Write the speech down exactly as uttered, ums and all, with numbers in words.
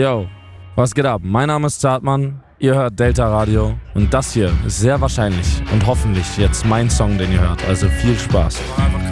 Yo, was geht ab? Mein Name ist Zartmann, ihr hört Delta Radio und das hier ist sehr wahrscheinlich und hoffentlich jetzt mein Song, den ihr hört. Also viel Spaß.